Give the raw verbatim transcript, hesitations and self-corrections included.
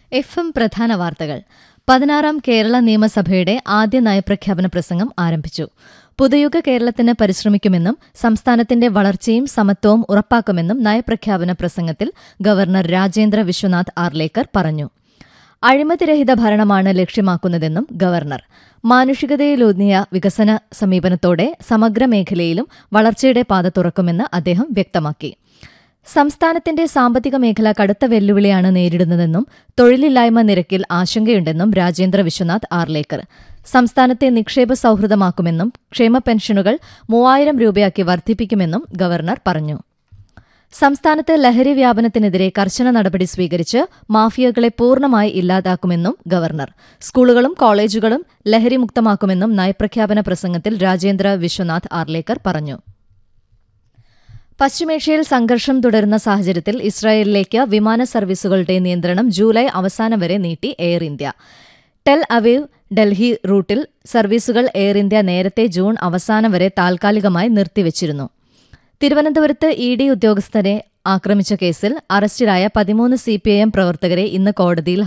F M പ്രധാന വാർത്തകൾ. പതിനാറാം കേരള നിയമസഭയുടെ ആദ്യ നയപ്രഖ്യാപന പ്രസംഗം ആരംഭിച്ചു. പുതുയുഗ കേരളത്തിന് പരിശ്രമിക്കുമെന്നും സംസ്ഥാനത്തിന്റെ വളർച്ചയും സമത്വവും ഉറപ്പാക്കുമെന്നും നയപ്രഖ്യാപന പ്രസംഗത്തിൽ ഗവർണർ രാജേന്ദ്ര വിശ്വനാഥ് ആർലേക്കർ പറഞ്ഞു. അഴിമതിരഹിത ഭരണമാണ് ലക്ഷ്യമാക്കുന്നതെന്നും ഗവർണർ. മാനുഷികതയിലൂന്നിയ വികസന സമീപനത്തോടെ സമഗ്ര മേഖലയിലും വളർച്ചയുടെ പാത തുറക്കുമെന്ന് അദ്ദേഹം വ്യക്തമാക്കി. സംസ്ഥാനത്തിന്റെ സാമ്പത്തിക മേഖല കടുത്ത വെല്ലുവിളിയാണ് നേരിടുന്നതെന്നും തൊഴിലില്ലായ്മ നിരക്കിൽ ആശങ്കയുണ്ടെന്നും രാജേന്ദ്ര വിശ്വനാഥ് ആർലേക്കർ. സംസ്ഥാനത്തെ നിക്ഷേപ സൌഹൃദമാക്കുമെന്നും ക്ഷേമ പെൻഷനുകൾ മൂവായിരം രൂപയാക്കി വർദ്ധിപ്പിക്കുമെന്നും ഗവർണർ പറഞ്ഞു. സംസ്ഥാനത്ത് ലഹരി വ്യാപനത്തിനെതിരെ കർശന നടപടി സ്വീകരിച്ച് മാഫിയകളെ പൂർണ്ണമായി ഇല്ലാതാക്കുമെന്നും ഗവർണർ. സ്കൂളുകളും കോളേജുകളും ലഹരിമുക്തമാക്കുമെന്നും നയപ്രഖ്യാപന പ്രസംഗത്തിൽ രാജേന്ദ്ര വിശ്വനാഥ് ആർലേക്കർ പറഞ്ഞു. പശ്ചിമേഷ്യയിൽ സംഘർഷം തുടരുന്ന സാഹചര്യത്തിൽ ഇസ്രായേലിലേക്ക് വിമാന സർവീസുകളുടെ നിയന്ത്രണം ജൂലൈ അവസാനം വരെ നീട്ടി air India. Tel Aviv Delhi റൂട്ടിൽ സർവീസുകൾ എയർ ഇന്ത്യ നേരത്തെ ജൂൺ അവസാനം വരെ താൽക്കാലികമായി നിർത്തിവച്ചിരുന്നു. തിരുവനന്തപുരത്ത് ഇ ഡി ഉദ്യോഗസ്ഥരെ ആക്രമിച്ച കേസിൽ അറസ്റ്റിലായ പതിമൂന്ന് സിപിഐഎം പ്രവർത്തകരെ ഇന്ന് കോടതിയിൽ